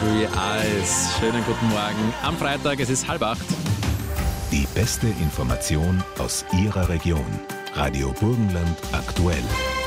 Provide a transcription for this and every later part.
Hungry Eyes. Schönen guten Morgen. Am Freitag, es ist 7:30. Die beste Information aus Ihrer Region. Radio Burgenland aktuell.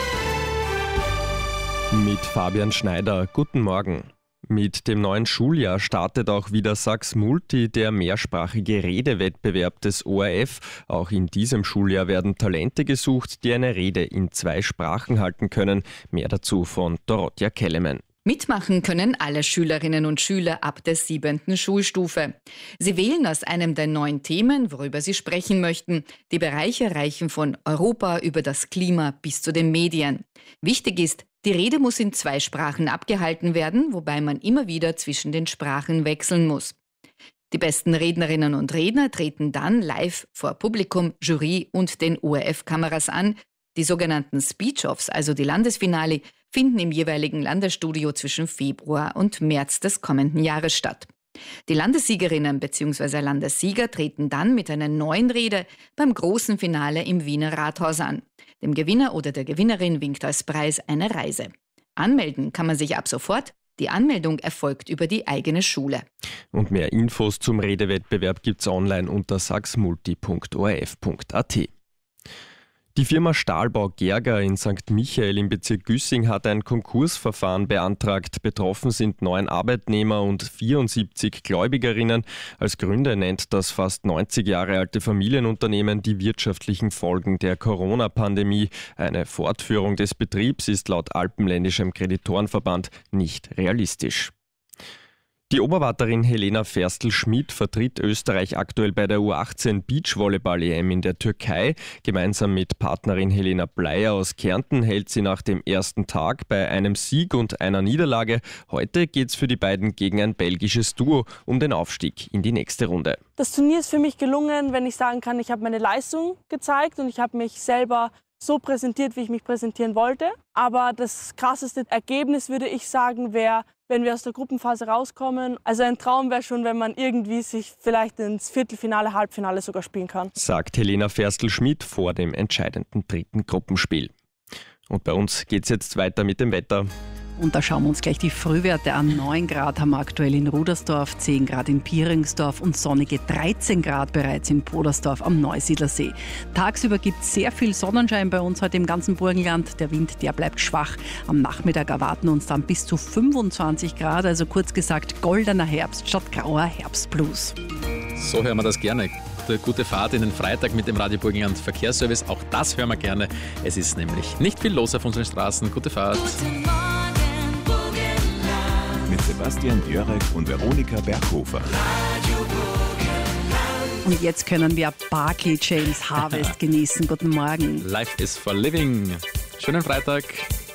Mit Fabian Schneider. Guten Morgen. Mit dem neuen Schuljahr startet auch wieder Sax Multi, der mehrsprachige Redewettbewerb des ORF. Auch in diesem Schuljahr werden Talente gesucht, die eine Rede in 2 Sprachen halten können. Mehr dazu von Dorothea Kellemann. Mitmachen können alle Schülerinnen und Schüler ab der 7. Schulstufe. Sie wählen aus einem der 9 Themen, worüber sie sprechen möchten. Die Bereiche reichen von Europa über das Klima bis zu den Medien. Wichtig ist, die Rede muss in 2 Sprachen abgehalten werden, wobei man immer wieder zwischen den Sprachen wechseln muss. Die besten Rednerinnen und Redner treten dann live vor Publikum, Jury und den ORF-Kameras an. Die sogenannten Speech-Offs, also die Landesfinale, finden im jeweiligen Landesstudio zwischen Februar und März des kommenden Jahres statt. Die Landessiegerinnen bzw. Landessieger treten dann mit einer neuen Rede beim großen Finale im Wiener Rathaus an. Dem Gewinner oder der Gewinnerin winkt als Preis eine Reise. Anmelden kann man sich ab sofort. Die Anmeldung erfolgt über die eigene Schule. Und mehr Infos zum Redewettbewerb gibt's online unter saxmulti.orf.at. Die Firma Stahlbau Gerger in St. Michael im Bezirk Güssing hat ein Konkursverfahren beantragt. Betroffen sind 9 Arbeitnehmer und 74 Gläubigerinnen. Als Gründe nennt das fast 90 Jahre alte Familienunternehmen die wirtschaftlichen Folgen der Corona-Pandemie. Eine Fortführung des Betriebs ist laut Alpenländischem Kreditorenverband nicht realistisch. Die Oberwarterin Helena Ferstl-Schmidt vertritt Österreich aktuell bei der U18 Beachvolleyball-EM in der Türkei. Gemeinsam mit Partnerin Helena Bleier aus Kärnten hält sie nach dem ersten Tag bei einem Sieg und einer Niederlage. Heute geht's für die beiden gegen ein belgisches Duo um den Aufstieg in die nächste Runde. Das Turnier ist für mich gelungen, wenn ich sagen kann, ich habe meine Leistung gezeigt und ich habe mich selber so präsentiert, wie ich mich präsentieren wollte. Aber das krasseste Ergebnis, würde ich sagen, wäre, wenn wir aus der Gruppenphase rauskommen. Also ein Traum wäre schon, wenn man irgendwie sich vielleicht ins Viertelfinale, Halbfinale sogar spielen kann. Sagt Helena Ferstl-Schmidt vor dem entscheidenden 3. Gruppenspiel. Und bei uns geht's jetzt weiter mit dem Wetter. Und da schauen wir uns gleich die Frühwerte an. 9 Grad haben wir aktuell in Rudersdorf, 10 Grad in Pieringsdorf und sonnige 13 Grad bereits in Podersdorf am Neusiedlersee. Tagsüber gibt es sehr viel Sonnenschein bei uns heute im ganzen Burgenland. Der Wind, der bleibt schwach. Am Nachmittag erwarten uns dann bis zu 25 Grad, also kurz gesagt goldener Herbst statt grauer Herbstblues. So hören wir das gerne. Gute Fahrt in den Freitag mit dem Radio Burgenland Verkehrsservice. Auch das hören wir gerne. Es ist nämlich nicht viel los auf unseren Straßen. Gute Fahrt. Mit Sebastian Jörek und Veronika Berghofer. Und jetzt können wir Barclay James Harvest genießen. Guten Morgen. Life is for living. Schönen Freitag.